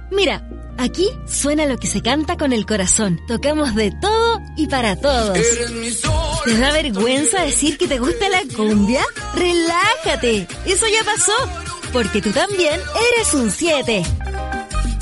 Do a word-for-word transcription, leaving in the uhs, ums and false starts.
Mira, aquí suena lo que se canta con el corazón. Tocamos de todo y para todos. ¿Te da vergüenza decir que te gusta la cumbia? ¡Relájate! Eso ya pasó, porque tú también eres un siete.